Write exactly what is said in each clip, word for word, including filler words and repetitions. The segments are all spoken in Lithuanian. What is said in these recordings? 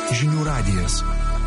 Žinių radijas.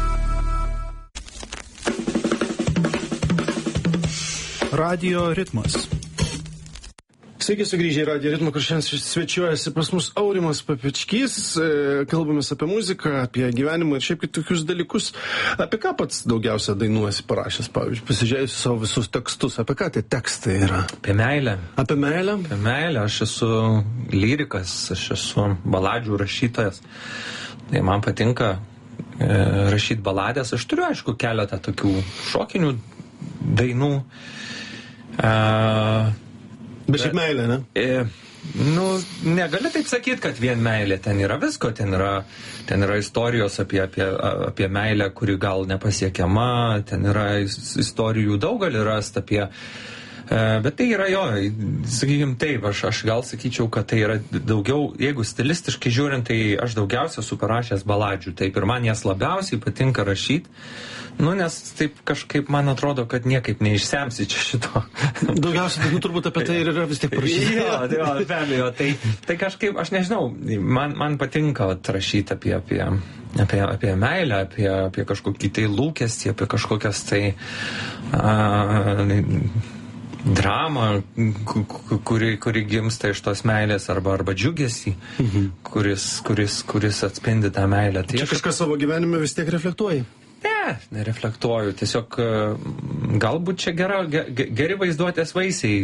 Radio ritmas. Sveiki sugrįžę į Radio ritmą, kur šiandien svečiuojasi pas mus Aurimas Papečkys. Kalbamės apie muziką, apie gyvenimą ir šiaip kitokius dalykus. Apie ką pats daugiausia dainuosi parašęs, pavyzdžiui, pasižiūrėjusi savo visus tekstus. Apie ką tie tekstai yra? Apie meilę. Apie meilę? Apie meilę. Aš esu lyrikas, aš esu baladžių rašytojas. Tai man patinka e, rašyti baladės. Aš turiu, aišku, keletą tokių šokinių dainų. E, Bet šiaip meilė, ne? E, nu, negali taip sakyti, kad vien meilė. Ten yra visko, ten yra, ten yra istorijos apie, apie, apie meilę, kuri gal nepasiekiama, ten yra istorijų daug gali rasti apie... E, bet tai yra jo, sakykim taip, aš, aš gal sakyčiau, kad tai yra daugiau, jeigu stilistiškai žiūrint, tai aš daugiausia esu parašęs baladžių, taip ir man jas labiausiai patinka rašyti. Nu, nes taip kažkaip man atrodo, kad niekaip neišsemsi čia šito. Daugiausiai, nu, turbūt apie tai ir yra vis tiek parašyti. Jo, jo, be abejo, tai, tai kažkaip, aš nežinau, man, man patinka rašyti apie, apie, apie, apie meilę, apie, apie kažkokį tai lūkestį, apie kažkokias tai a, dramą, kuri, kuri gimsta iš tos meilės, arba, arba džiugesį, mhm. kuris, kuris, kuris atspindi tą meilę. Tai čia aš kažką savo gyvenime vis tiek reflektuoji? Ne, nereflektuoju. Tiesiog galbūt čia gera, geri vaizduotės vaisiai.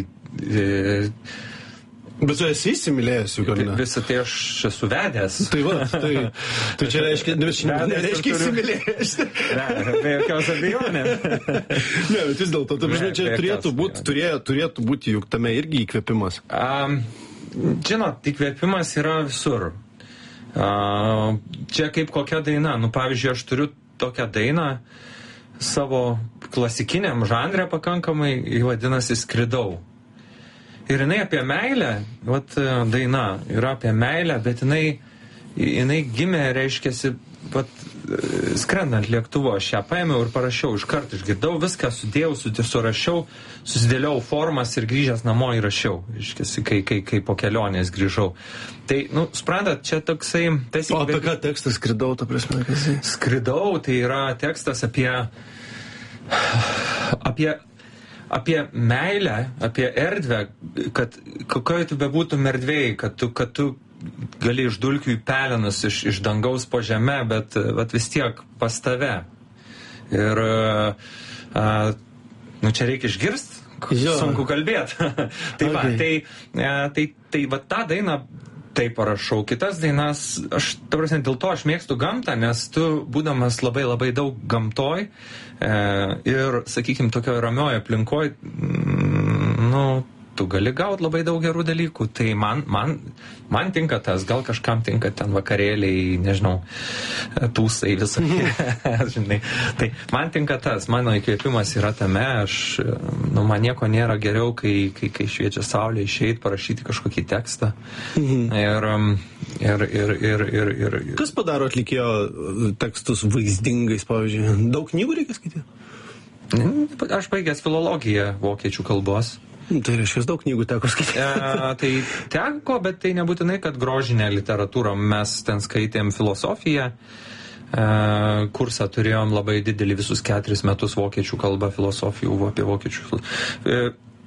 Bet tu esi įsimylėjęs, juk ar ne? Visą tai aš esu vedęs. Tai va, tai, tai čia reiškia, nereiškia įsimylėjęs. Ne, be jokios abejonės. Ne, bet vis dėlto, tai žinai, čia turėtų būti, turėjo, turėtų būti juk tame irgi įkvėpimas. Um, žinot, įkvėpimas yra visur. Uh, čia kaip kokia daina. Nu, pavyzdžiui, aš turiu tokią dainą savo klasikiniam žanre pakankamai, vadinasi Skridau. Ir jinai apie meilę, vat daina yra apie meilę, bet jinai, jinai gimė, reiškiasi, vat, skrendant lėktuvo, aš ją paėmiau ir parašiau, iškart išgirdau viską, sudėjau, surašiau, susidėliau formas ir grįžęs namo įrašiau, reiškiasi, kai, kai, kai po kelionės grįžau. Tai, nu, suprantat, čia toksai... Tas o apie ką tekstas Skridau, ta prasme, kas jis? Skridau, tai yra tekstas apie... apie... apie meilę, apie erdvę, kad kokioje tu bebūtum erdvėj, kad tu, kad tu gali iš dulkių į pelenus, iš, iš dangaus po žemę, bet, bet vis tiek pas tave. Ir, a, nu, čia reikia išgirst, sunku kalbėti. tai, va, okay. tai, a, tai, tai va tą dainą tai parašau. Kitas dainas, aš, ta prasme, dėl to aš mėgstu gamtą, nes tu, būdamas labai labai daug gamtoj e, ir, sakykim, tokioj ramioj aplinkoj, mm, nu, tu gali gauti labai daug gerų dalykų. Tai man, man, man tinka tas, gal kažkam tinka ten vakarėliai, nežinau, tūsai visokie, žinai. Tai man tinka tas, mano įkvėpimas yra tame, aš, nu, man nieko nėra geriau, kai, kai, kai šviečia saulė, išeit, parašyti kažkokį tekstą. Mhm. Ir, ir, ir, ir, ir, ir... Kas padaro atlikėjo tekstus vaizdingais, pavyzdžiui? Daug knygų reikia skaityti? Aš baigęs filologiją vokiečių kalbos. Tai reiškia, daug knygų teko skaityti. E, tai teko, bet tai nebūtinai, kad grožinė literatūra. Mes ten skaitėm filosofiją. E, kursą turėjom labai didelį visus keturis metus vokiečių kalbą, filosofijų apie vokiečių. E,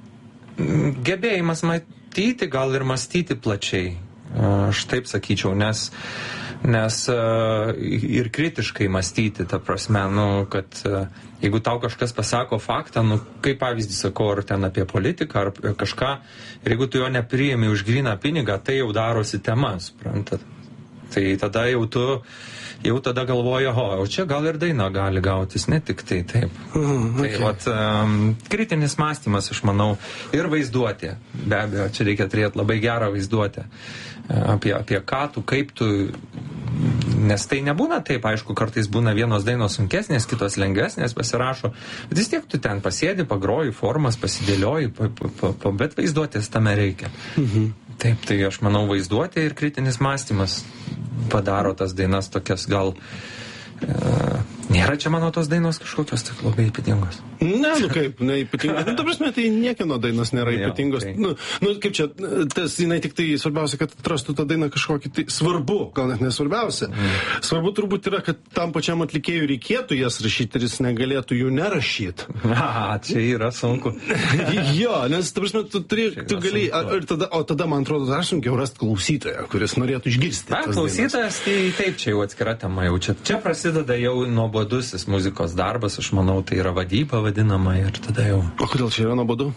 gebėjimas matyti, gal ir mąstyti plačiai. Aš taip sakyčiau, nes, nes uh, ir kritiškai mąstyti, ta prasme, nu, kad uh, jeigu tau kažkas pasako faktą, nu, kaip pavyzdį sakau, ar ten apie politiką, ar kažką, ir jeigu tu jo nepriimi už gryną pinigą, tai jau darosi tema, suprantat. Tai tada jau tu, jau tada galvoji, o, o čia gal ir daina gali gautis, ne tik tai taip. Mhm, okay. Tai vat, um, kritinis mąstymas, aš manau, ir vaizduotė. Be abejo, čia reikia turėti labai gerą vaizduotę. Apie, apie ką tu, kaip tu, nes tai nebūna taip, aišku, kartais būna vienos dainos sunkesnės, kitos lengvesnės, pasirašo, bet vis tiek tu ten pasėdi, pagroji formas, pasidėlioji, pa, pa, pa, bet vaizduotės tame reikia. Mhm. Taip, tai aš manau, vaizduotė ir kritinis mąstymas padaro tas dainas tokias gal, e, nėra Nėra čia mano tos dainos kažkokios tik labai ypatingos. Ne, nu kaip, ne ypatingos. Nu, ta prasme, tai niekieno dainos nėra ypatingos. Tai. Nu, nu, kaip čia, tas, jinai tik tai svarbiausia, kad atrastų tą dainą kažkokį tai svarbu, gal net nesvarbiausia. Mm. Svarbu turbūt yra, kad tam pačiam atlikėjui reikėtų jas rašyti ir jis negalėtų jų nerašyti. A, čia yra sunku. Jo, nes, ta prasme, tu, turi, tu gali, ir tada, o tada, man atrodo, dar sunkiau rasti klausytoją, kuris norėtų išgirsti. Na, klausytojas, tai taip, čia jau atskira tema, jau čia, čia prasideda jau nuobodusis muzikos darbas, aš manau, tai yra vadyba vadinama ir tada jau. O kodėl čia yra nuobodu?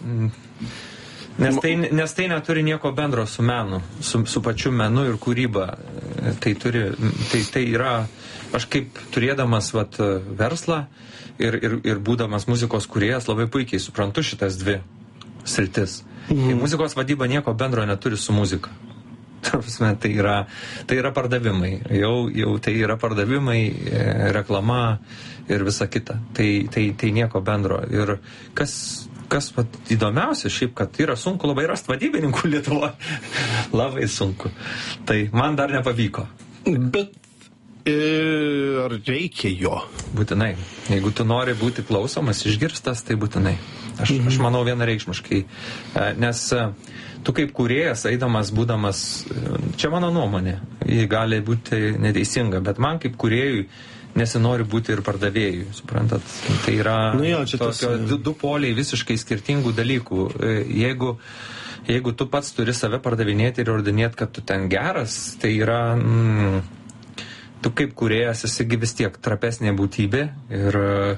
Nes tai, nes tai neturi nieko bendro su menu, su, su pačiu menu ir kūryba. Tai, turi, tai, tai yra, aš kaip turėdamas vat, verslą ir, ir, ir būdamas muzikos kūrėjas labai puikiai suprantu šitas dvi sritis. Mhm. Tai muzikos vadyba nieko bendro neturi su muzika. Tai yra, tai yra pardavimai, jau, jau tai yra pardavimai, reklama ir visa kita. Tai, tai, tai nieko bendro. Ir kas, kas pat, įdomiausia, šiaip, kad yra sunku labai rasti vadybininkų Lietuvoje. Labai sunku. Tai man dar nepavyko. Bet e, ar reikia jo? Būtinai. Jeigu tu nori būti klausomas, išgirstas, tai būtinai. Aš, mhm. aš manau vienareikšmiškai. Nes tu kaip kūrėjas, eidamas, būdamas, čia mano nuomonė, ji gali būti neteisinga, bet man kaip kūrėjui nesinori būti ir pardavėjui, suprantat? Tai yra nu jo, tokio, tas, du, du poliai visiškai skirtingų dalykų. Jeigu, jeigu tu pats turi save pardavinėti ir ordinėti, kad tu ten geras, tai yra, mm, tu kaip kūrėjas esi vis tiek trapesnė būtybė ir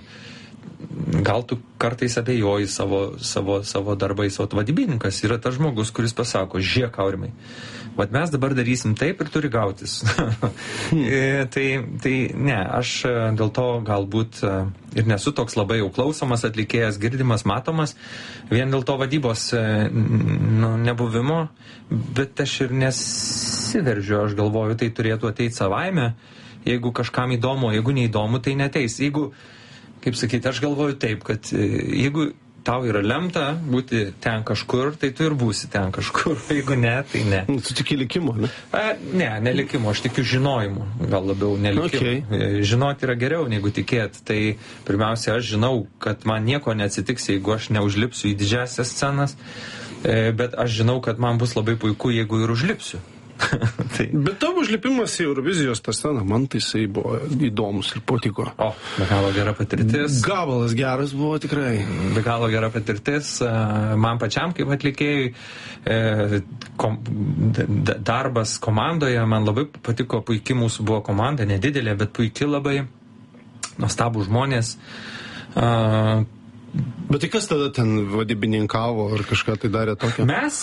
gal tu kartais abejoji savo, savo, savo darbais, o vadybininkas yra tas žmogus, kuris pasako, žiūrėk, Aurimai, vat mes dabar darysim taip ir turi gautis. hmm. tai, tai ne, aš dėl to galbūt ir nesu toks labai jau klausomas atlikėjas, girdimas, matomas, vien dėl to vadybos nu, nebuvimo, bet aš ir nesiveržiu, aš galvoju, tai turėtų ateiti savaime, jeigu kažkam įdomu, jeigu neįdomu, tai neteis. Jeigu kaip sakyti, aš galvoju taip, kad jeigu tau yra lemta būti ten kažkur, tai tu ir būsi ten kažkur. Jeigu ne, tai ne. Tu tiki likimo, ne? A, ne, ne likimo, aš tikiu žinojimu. Gal labiau nelikimu. Okay. Žinoti yra geriau negu tikėti. Tai pirmiausia, aš žinau, kad man nieko neatsitiks, jeigu aš neužlipsiu į didžiąsias scenas, bet aš žinau, kad man bus labai puiku, jeigu ir užlipsiu. tai. Bet tavo užlipimas į Eurovizijos tą sceną, man tai jisai buvo įdomus ir patiko. O, be galo gera patirtis. Gabalas geras buvo tikrai. Be galo gera patirtis. Man pačiam kaip atlikėjui kom, darbas komandoje, man labai patiko, puikiai mūsų buvo komanda, nedidelė, bet puikiai labai, nuostabų žmonės. Bet tai kas tada ten vadybininkavo ar kažką tai darė tokio? Mes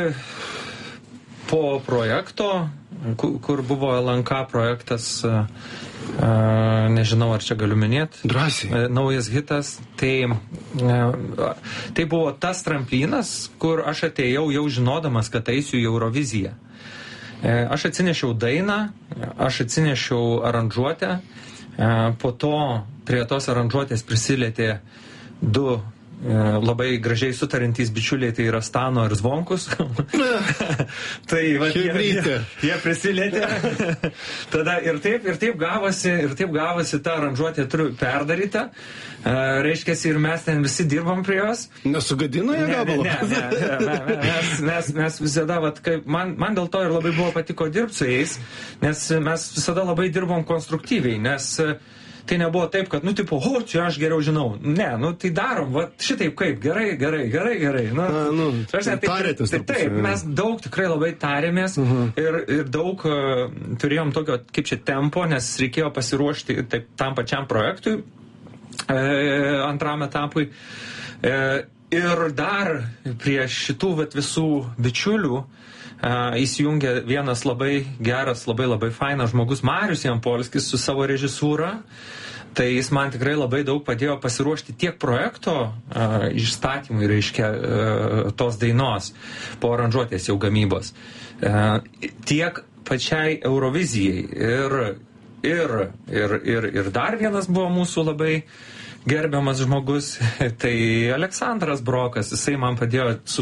po projekto, kur buvo L N K projektas, nežinau, ar čia galiu minėti. Drąsiai. Naujas hitas. Tai, tai buvo tas tramplynas, kur aš atėjau jau žinodamas, kad eisiu į Euroviziją. Aš atsinešiau dainą, aš atsinešiau aranžuotę, po to prie tos aranžuotės prisilietė du labai gražiai sutarintys bičiuliai, tai yra Stano ir Zvonkus. tai va, jie, jie, jie prisilietė. Tada ir taip, ir taip gavosi, ir taip gavosi ta aranžuotė perdaryta. Uh, reiškia, ir mes ten visi dirbom prie jos. Nesugadino jie gabalą? Ne, ne, ne, ne, mes, mes, mes visada, vat, kaip, man, man dėl to ir labai buvo patiko dirbti su jais, nes mes visada labai dirbom konstruktyviai, nes tai nebuvo taip, kad, nu, tipo, o, čia aš geriau žinau. Ne, nu, tai darom, va, šitaip kaip, gerai, gerai, gerai, gerai. Nu, A, nu, taip, tarėtės. Taip, taip, mes daug tikrai labai tarėmės uh-huh. ir, ir daug uh, turėjom tokio, kaip čia, tempo, nes reikėjo pasiruošti taip, tam pačiam projektui, e, antram etapui. E, ir dar prie šitų vat, visų bičiulių Uh, įsijungė vienas labai geras, labai labai fainas žmogus, Marius Jampolskis, su savo režisūra. Tai jis man tikrai labai daug padėjo pasiruošti tiek projekto uh, išstatymui, reiškia, uh, tos dainos po aranžuotės jau gamybos, uh, tiek pačiai Eurovizijai. Ir, ir, ir, ir, ir dar vienas buvo mūsų labai gerbiamas žmogus, tai Aleksandras Brokas, jisai man padėjo su